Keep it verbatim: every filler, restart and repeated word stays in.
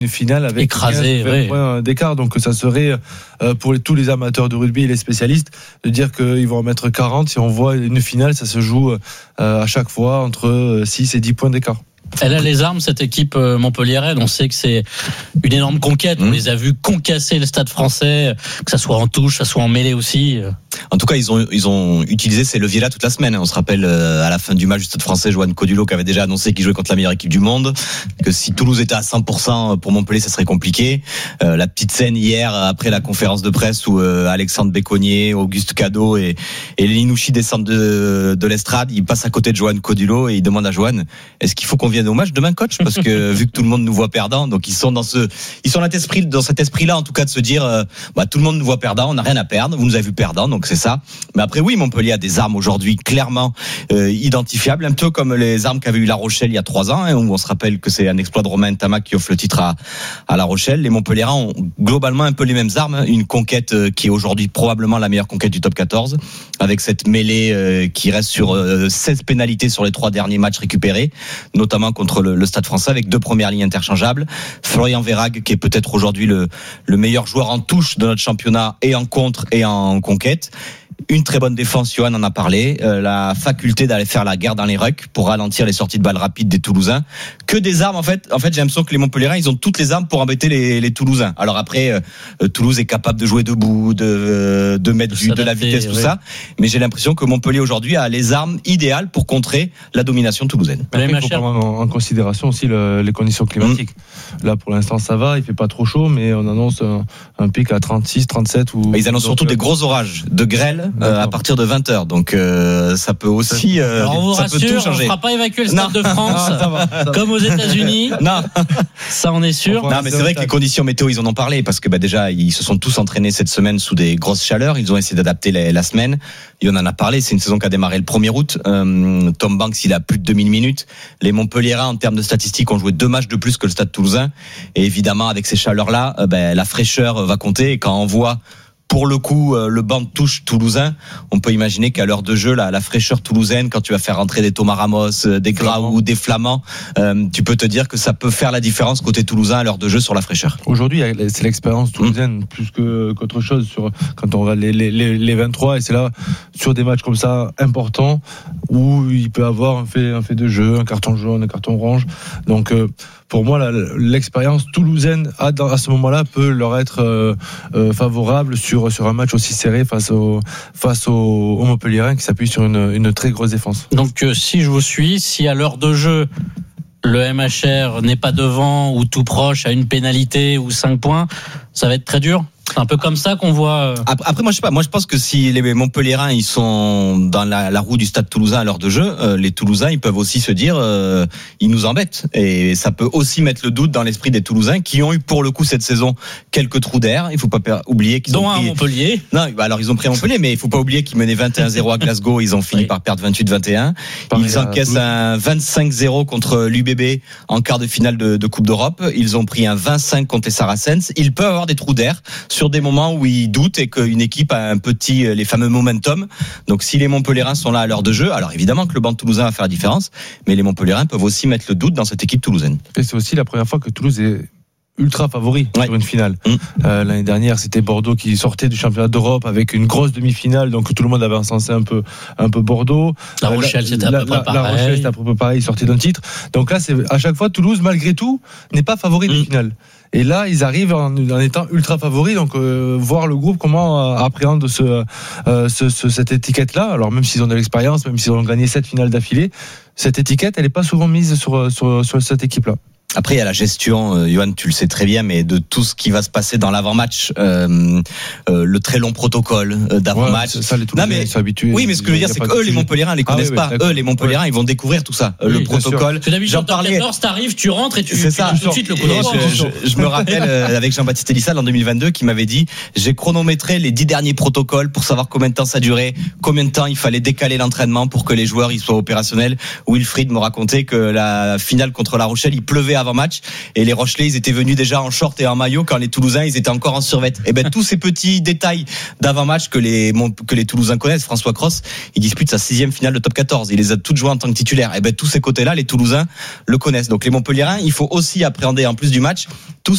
une finale avec écrasé, vingt points d'écart, donc ça serait euh, pour les, tous les amateurs de rugby et les spécialistes de dire qu'ils vont en mettre quarante. Si on voit une finale, ça se joue euh, à chaque fois entre six et dix points d'écart. Elle a les armes, cette équipe montpelliéraine. On sait que c'est une énorme conquête. On mmh. les a vus concasser le Stade Français, que ça soit en touche, que ça soit en mêlée aussi. En tout cas, ils ont ils ont utilisé ces leviers-là toute la semaine. On se rappelle à la fin du match du Stade Français, Johan Codulot qui avait déjà annoncé qu'il jouait contre la meilleure équipe du monde, que si Toulouse était à cent pour cent pour Montpellier, ça serait compliqué. Euh, la petite scène hier après la conférence de presse où euh, Alexandre Béconnier, Auguste Cadeau et et Linouchi descendent de de l'estrade, ils passent à côté de Johan Codulot et ils demandent à Johan, est-ce qu'il faut qu'on vienne au match demain, coach, parce que vu que tout le monde nous voit perdant, donc ils sont dans ce ils sont dans cet esprit dans cet esprit-là en tout cas de se dire euh, bah tout le monde nous voit perdant, on n'a rien à perdre, vous nous avez vu perdant, donc c'est ça. Mais après oui, Montpellier a des armes aujourd'hui clairement euh, identifiables, un peu comme les armes qu'avait eu La Rochelle il y a trois ans, hein, où on se rappelle que c'est un exploit de Romain Ntamak qui offre le titre à à La Rochelle. Les Montpelliérains ont globalement un peu les mêmes armes, une conquête euh, qui est aujourd'hui probablement la meilleure conquête du top quatorze, avec cette mêlée euh, qui reste sur euh, seize pénalités sur les trois derniers matchs récupérés, notamment contre le, le Stade Français, avec deux premières lignes interchangeables. Florian Verhaeghe qui est peut-être aujourd'hui le le meilleur joueur en touche de notre championnat et en contre et en conquête. Une très bonne défense, Johan en a parlé, euh, la faculté d'aller faire la guerre dans les rucks pour ralentir les sorties de balles rapides des Toulousains. Que des armes en fait. En fait, j'ai l'impression que les Montpelliérains, ils ont toutes les armes pour embêter les, les Toulousains. Alors après, euh, Toulouse est capable de jouer debout, de de mettre du, de la vitesse, tout oui. ça. Mais j'ai l'impression que Montpellier aujourd'hui a les armes idéales pour contrer la domination toulousaine. Après, il faut prendre en, en considération aussi le, les conditions climatiques. Mmh. Là, pour l'instant, ça va. Il fait pas trop chaud, mais on annonce un, un pic à trente-six, trente-sept. Ou, ils annoncent surtout euh... des gros orages, de grêle. Euh, à partir de vingt heures, donc euh, ça peut aussi euh, alors on vous ça rassure, peut tout changer. On ne fera pas évacuer le Stade non. de France non, ça va, ça va. Comme aux États-Unis. Non, ça on est sûr. Non, mais c'est vrai que les conditions météo, ils en ont parlé parce que bah déjà ils se sont tous entraînés cette semaine sous des grosses chaleurs. Ils ont essayé d'adapter la, la semaine. Et on en a parlé. C'est une saison qui a démarré le premier août. Euh, Tom Banks, il a plus de deux mille minutes. Les Montpelliérains, en termes de statistiques, ont joué deux matchs de plus que le Stade Toulousain. Et évidemment, avec ces chaleurs-là, euh, bah, la fraîcheur va compter. Et quand on voit pour le coup, le banc de touche toulousain, on peut imaginer qu'à l'heure de jeu, la, la fraîcheur toulousaine, quand tu vas faire rentrer des Thomas Ramos, des Graou, des Flamands, euh, tu peux te dire que ça peut faire la différence côté toulousain à l'heure de jeu sur la fraîcheur. Aujourd'hui, c'est l'expérience toulousaine mmh. plus que, qu'autre chose sur, quand on va les, les, les vingt-trois, et c'est là, sur des matchs comme ça, importants, où il peut avoir un fait, un fait de jeu, un carton jaune, un carton orange. Donc, euh, pour moi, la, l'expérience toulousaine à, à ce moment-là peut leur être euh, euh, favorable sur, sur un match aussi serré face au, face au, au Montpelliérain qui s'appuie sur une, une très grosse défense. Donc, euh, si je vous suis, si à l'heure de jeu, le M H R n'est pas devant ou tout proche à une pénalité ou cinq points, ça va être très dur. C'est un peu comme ça qu'on voit. Après, moi, je sais pas. Moi, je pense que si les Montpelliérains ils sont dans la, la roue du Stade Toulousain à l'heure de jeu, euh, les Toulousains ils peuvent aussi se dire, euh, ils nous embêtent. Et ça peut aussi mettre le doute dans l'esprit des Toulousains qui ont eu pour le coup cette saison quelques trous d'air. Il faut pas per- oublier qu'ils dont ont pris. un Montpellier. Non, bah alors ils ont pris Montpellier, mais il faut pas oublier qu'ils menaient vingt et un zéro à Glasgow. Ils ont fini oui. par perdre vingt-huit vingt et un. Pareil, ils encaissent un vingt-cinq zéro contre l'U B B en quart de finale de, de Coupe d'Europe. Ils ont pris un vingt-cinq contre les Saracens. Ils peuvent avoir des trous d'air sur des moments où ils doutent et qu'une équipe a un petit, les fameux momentum. Donc si les Montpelliérains sont là à l'heure de jeu, alors évidemment que le banc toulousain va faire la différence, mais les Montpelliérains peuvent aussi mettre le doute dans cette équipe toulousaine. Et c'est aussi la première fois que Toulouse est ultra favori ouais. sur une finale. Mmh. Euh, l'année dernière, c'était Bordeaux qui sortait du championnat d'Europe avec une grosse demi-finale, donc tout le monde avait encensé un peu, un peu Bordeaux. La Rochelle, c'était à peu près pareil. La Rochelle, c'était à peu près pareil, ils sortaient d'un titre. Donc là, c'est à chaque fois, Toulouse, malgré tout, n'est pas favori mmh. des finales. Et là, ils arrivent en, en étant ultra favoris. Donc, euh, voir le groupe comment euh, appréhende ce, euh, ce, ce, cette étiquette-là. Alors, même s'ils ont de l'expérience, même s'ils ont gagné sept finales d'affilée, cette étiquette, elle n'est pas souvent mise sur, sur, sur cette équipe-là. Après, il y a la gestion, euh, Johan, tu le sais très bien, mais de tout ce qui va se passer dans l'avant-match, euh, euh, le très long protocole euh, d'avant-match. Ouais, ça, les Toulousains sont habitués. Oui, mais ce que je veux dire, c'est qu'eux, les Montpelliérains, les connaissent ah, oui, pas. Oui, eux, les Montpelliérains, ouais. ils vont découvrir tout ça, oui, le protocole. J'en parlais. quatorze, t'arrives, tu rentres et tu c'est ça. tout de suite le coup d'envoi. Je, je, je me rappelle euh, avec Jean-Baptiste Elissal en deux mille vingt-deux qui m'avait dit, j'ai chronométré les dix derniers protocoles pour savoir combien de temps ça durait, combien de temps il fallait décaler l'entraînement pour que les joueurs ils soient opérationnels. Wilfried me racontait que la finale contre La Rochelle, il pleuvait l'avant-match et les Rochelais ils étaient venus déjà en short et en maillot quand les Toulousains ils étaient encore en survêt. Et ben tous ces petits détails d'avant-match que les que les Toulousains connaissent. François Cros, il dispute sa sixième finale de top quatorze. Il les a toutes jouées en tant que titulaire. Et ben tous ces côtés-là, les Toulousains le connaissent. Donc les Montpelliérains, il faut aussi appréhender en plus du match tous